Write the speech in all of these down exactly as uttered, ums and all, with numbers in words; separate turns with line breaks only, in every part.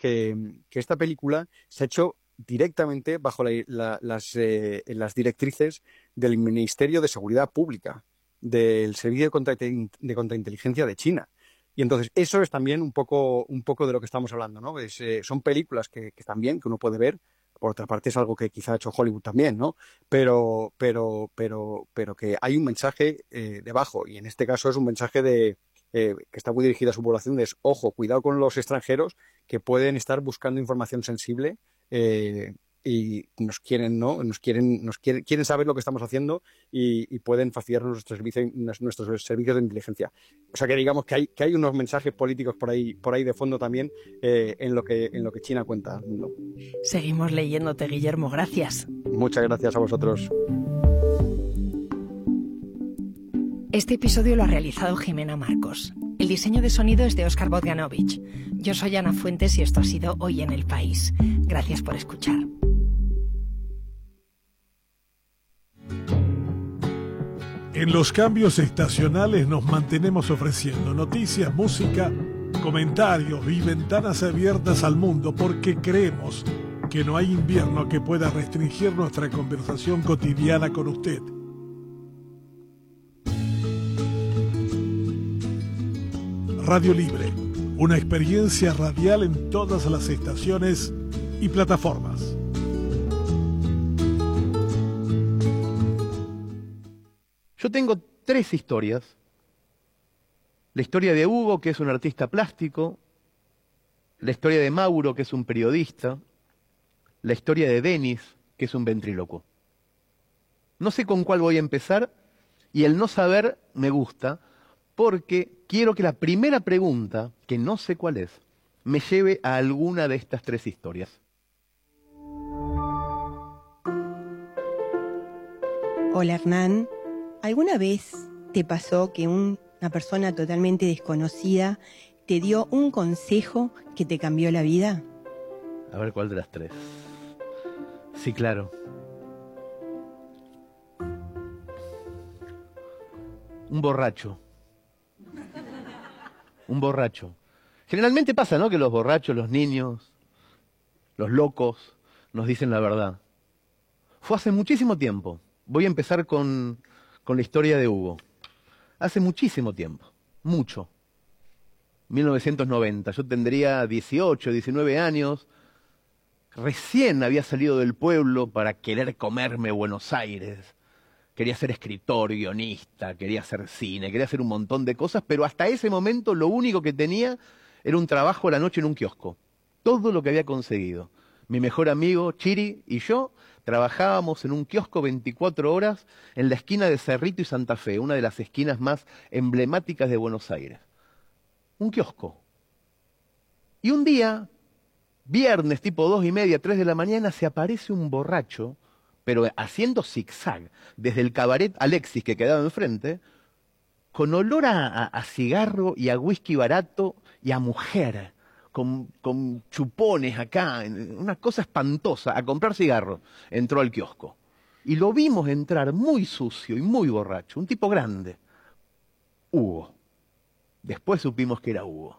que, que esta película se ha hecho directamente bajo la, la, las, eh, las directrices del Ministerio de Seguridad Pública, del Servicio de, Contra, de Contrainteligencia de China. Y entonces eso es también un poco, un poco de lo que estamos hablando, ¿no? Es, eh, son películas que, que están bien, que uno puede ver. Por otra parte es algo que quizá ha hecho Hollywood también, ¿no? Pero, pero, pero, pero que hay un mensaje eh, debajo, y en este caso es un mensaje de, eh, que está muy dirigido a su población, de es, ojo, cuidado con los extranjeros que pueden estar buscando información sensible eh, y nos quieren, ¿no? Nos quieren, nos quieren, quieren saber lo que estamos haciendo y, y pueden fastidiar nuestros servicios, nuestros servicios de inteligencia. O sea que digamos que hay, que hay unos mensajes políticos por ahí, por ahí de fondo también eh, en lo que, en lo que China cuenta al mundo.
Seguimos leyéndote, Guillermo, gracias.
Muchas gracias a vosotros.
Este episodio lo ha realizado Jimena Marcos. El diseño de sonido es de Óscar Bogdanovich. Yo soy Ana Fuentes y esto ha sido Hoy en el País. Gracias por escuchar.
En los cambios estacionales nos mantenemos ofreciendo noticias, música, comentarios y ventanas abiertas al mundo porque creemos que no hay invierno que pueda restringir nuestra conversación cotidiana con usted. Radio Libre, una experiencia radial en todas las estaciones y plataformas.
Yo tengo tres historias. La historia de Hugo, que es un artista plástico. La historia de Mauro, que es un periodista. La historia de Denis, que es un ventrílocuo. No sé con cuál voy a empezar, y el no saber me gusta, porque quiero que la primera pregunta, que no sé cuál es, me lleve a alguna de estas tres historias.
Hola, Hernán. ¿Alguna vez te pasó que un, una persona totalmente desconocida te dio un consejo que te cambió la vida?
A ver, ¿cuál de las tres? Sí, claro. Un borracho. Un borracho. Generalmente pasa, ¿no? Que los borrachos, los niños, los locos, nos dicen la verdad. Fue hace muchísimo tiempo. Voy a empezar con, con la historia de Hugo. Hace muchísimo tiempo. Mucho. mil novecientos noventa. Yo tendría dieciocho, diecinueve años. Recién había salido del pueblo para querer comerme Buenos Aires. Quería ser escritor, guionista, quería hacer cine, quería hacer un montón de cosas, pero hasta ese momento lo único que tenía era un trabajo a la noche en un kiosco. Todo lo que había conseguido. Mi mejor amigo, Chiri, y yo trabajábamos en un kiosco veinticuatro horas en la esquina de Cerrito y Santa Fe, una de las esquinas más emblemáticas de Buenos Aires. Un kiosco. Y un día, viernes tipo dos y media, tres de la mañana, se aparece un borracho, pero haciendo zigzag, desde el cabaret Alexis que quedaba enfrente, con olor a, a, a cigarro y a whisky barato y a mujer, con, con chupones acá, una cosa espantosa, a comprar cigarros. Entró al kiosco. Y lo vimos entrar muy sucio y muy borracho, un tipo grande. Hugo. Después supimos que era Hugo.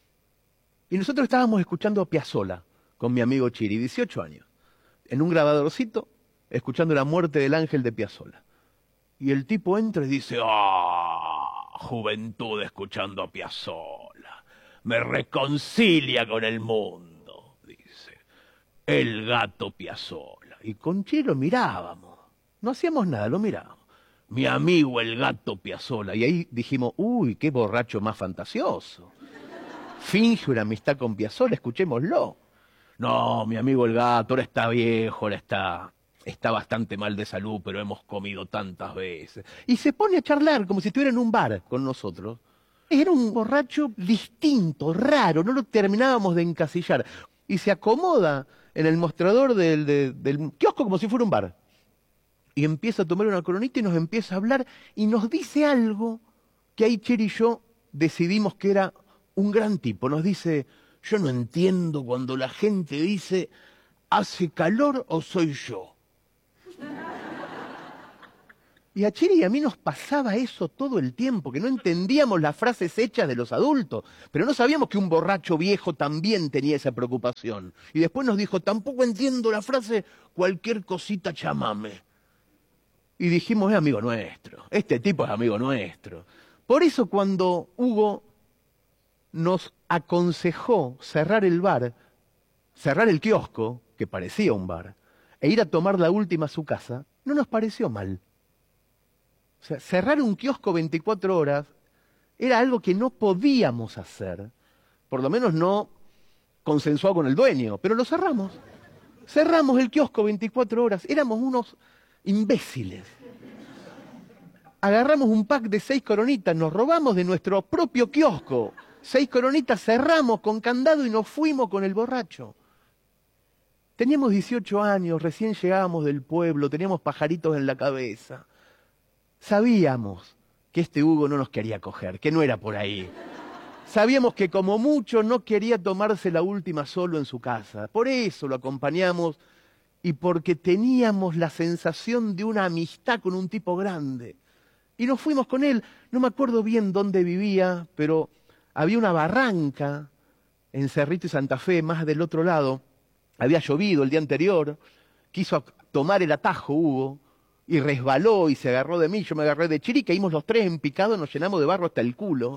Y nosotros estábamos escuchando a Piazzolla con mi amigo Chiri, dieciocho años, en un grabadorcito, escuchando La muerte del ángel de Piazzolla. Y el tipo entra y dice, ¡ah! Juventud escuchando a Piazzolla. Me reconcilia con el mundo, dice. El gato Piazzolla. Y con Chiri lo mirábamos. No hacíamos nada, lo mirábamos. Mi amigo el gato Piazzolla. Y ahí dijimos, uy, qué borracho más fantasioso. Finge una amistad con Piazzolla, escuchémoslo. No, mi amigo el gato, ahora está viejo, ahora está... Está bastante mal de salud, pero hemos comido tantas veces. Y se pone a charlar como si estuviera en un bar con nosotros. Era un borracho distinto, raro, no lo terminábamos de encasillar. Y se acomoda en el mostrador del, del, del kiosco como si fuera un bar. Y empieza a tomar una coronita y nos empieza a hablar y nos dice algo que ahí Cheri y yo decidimos que era un gran tipo. Nos dice, yo no entiendo cuando la gente dice, ¿hace calor o soy yo? Y a Chiri y a mí nos pasaba eso todo el tiempo, que no entendíamos las frases hechas de los adultos, pero no sabíamos que un borracho viejo también tenía esa preocupación. Y después nos dijo, tampoco entiendo la frase, cualquier cosita chamame. Y dijimos, es amigo nuestro, este tipo es amigo nuestro. Por eso cuando Hugo nos aconsejó cerrar el bar, cerrar el kiosco, que parecía un bar, e ir a tomar la última a su casa, no nos pareció mal. O sea, cerrar un kiosco veinticuatro horas era algo que no podíamos hacer, por lo menos no consensuado con el dueño, pero lo cerramos. Cerramos el kiosco veinticuatro horas, éramos unos imbéciles. Agarramos un pack de seis coronitas, nos robamos de nuestro propio kiosco. Seis coronitas, cerramos con candado y nos fuimos con el borracho. Teníamos dieciocho años, recién llegábamos del pueblo, teníamos pajaritos en la cabeza. Sabíamos que este Hugo no nos quería coger, que no era por ahí. Sabíamos que como mucho no quería tomarse la última solo en su casa. Por eso lo acompañamos y porque teníamos la sensación de una amistad con un tipo grande. Y nos fuimos con él. No me acuerdo bien dónde vivía, pero había una barranca en Cerrito y Santa Fe, más del otro lado. Había llovido el día anterior. Quiso tomar el atajo Hugo. Y resbaló y se agarró de mí, yo me agarré de Chiri, caímos los tres en picado, nos llenamos de barro hasta el culo.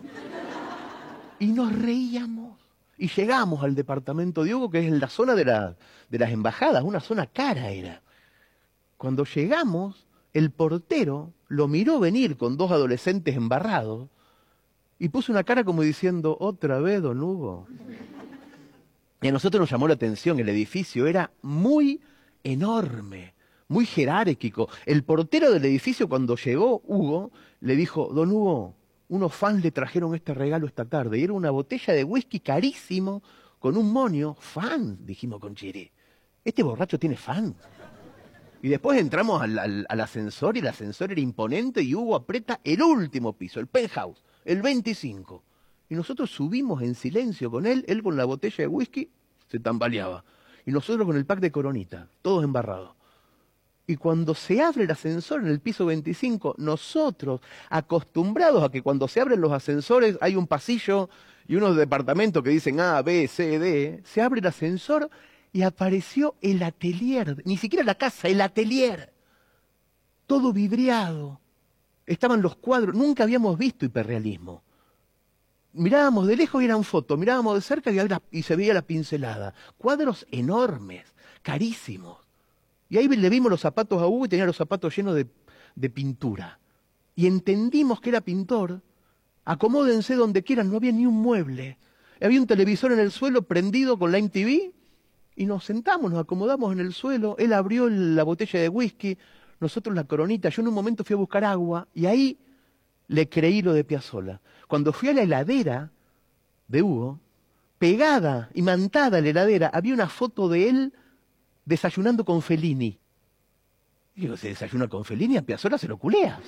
Y nos reíamos. Y llegamos al departamento de Hugo, que es la zona de, la, de las embajadas, una zona cara era. Cuando llegamos, el portero lo miró venir con dos adolescentes embarrados y puso una cara como diciendo, ¿otra vez, don Hugo? Y a nosotros nos llamó la atención, el edificio era muy enorme. Muy jerárquico. El portero del edificio, cuando llegó Hugo, le dijo, don Hugo, unos fans le trajeron este regalo esta tarde. Y era una botella de whisky carísimo, con un moño. Fans, dijimos con Chiri. Este borracho tiene fans. Y después entramos al, al, al ascensor, y el ascensor era imponente, y Hugo aprieta el último piso, el penthouse, el veinticinco. Y nosotros subimos en silencio con él, él con la botella de whisky, se tambaleaba. Y nosotros con el pack de coronita, todos embarrados. Y cuando se abre el ascensor en el piso veinticinco, nosotros, acostumbrados a que cuando se abren los ascensores hay un pasillo y unos departamentos que dicen A, B, C, D, se abre el ascensor y apareció el atelier, ni siquiera la casa, el atelier, todo vidriado. Estaban los cuadros, nunca habíamos visto hiperrealismo. Mirábamos de lejos y eran fotos, mirábamos de cerca y, había, y se veía la pincelada. Cuadros enormes, carísimos. Y ahí le vimos los zapatos a Hugo y tenía los zapatos llenos de, de pintura. Y entendimos que era pintor. Acomódense donde quieran, no había ni un mueble. Había un televisor en el suelo prendido con la M T V y nos sentamos, nos acomodamos en el suelo. Él abrió la botella de whisky, nosotros la coronita. Yo en un momento fui a buscar agua y ahí le creí lo de Piazzolla. Cuando fui a la heladera de Hugo, pegada, imantada a la heladera, había una foto de él desayunando con Fellini. Y digo, ¿se desayuna con Fellini? A Piazzolla se lo culea.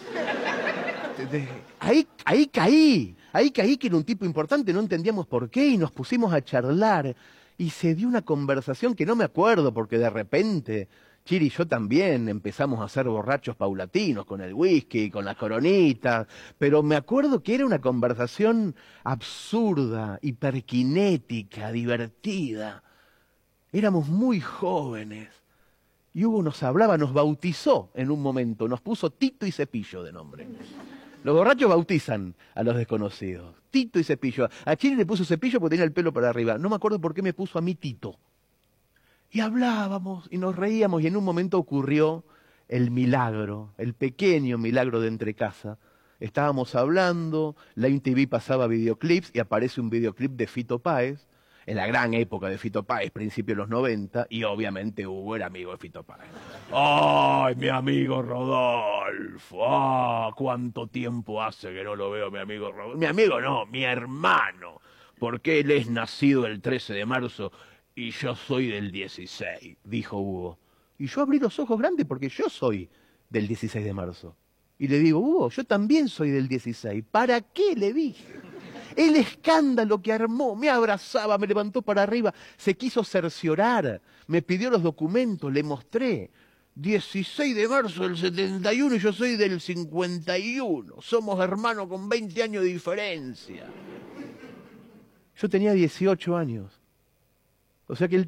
Ahí, ahí caí, ahí caí que era un tipo importante, no entendíamos por qué, y nos pusimos a charlar, y se dio una conversación que no me acuerdo, porque de repente Chiri y yo también empezamos a ser borrachos paulatinos, con el whisky, con las coronitas, pero me acuerdo que era una conversación absurda, hiperkinética, divertida. Éramos muy jóvenes. Y Hugo nos hablaba, nos bautizó en un momento, nos puso Tito y Cepillo de nombre. Los borrachos bautizan a los desconocidos. Tito y Cepillo. A Chiri le puso Cepillo porque tenía el pelo para arriba. No me acuerdo por qué me puso a mí Tito. Y hablábamos y nos reíamos y en un momento ocurrió el milagro, el pequeño milagro de Entrecasa. Estábamos hablando, la M T V pasaba videoclips y aparece un videoclip de Fito Páez. En la gran época de Fito Páez, principio de los noventa, y obviamente Hugo era amigo de Fito Páez. ¡Ay, mi amigo Rodolfo! ¡Ah, cuánto tiempo hace que no lo veo, mi amigo Rodolfo! Mi amigo no, mi hermano, porque él es nacido el trece de marzo y yo soy del dieciséis, dijo Hugo. Y yo abrí los ojos grandes porque yo soy del dieciséis de marzo. Y le digo, Hugo, yo también soy del dieciséis. ¿Para qué? Le dije. El escándalo que armó, me abrazaba, me levantó para arriba, se quiso cerciorar, me pidió los documentos, le mostré. dieciséis de marzo del setenta y uno y yo soy del cincuenta y uno. Somos hermanos con veinte años de diferencia. Yo tenía dieciocho años. O sea que el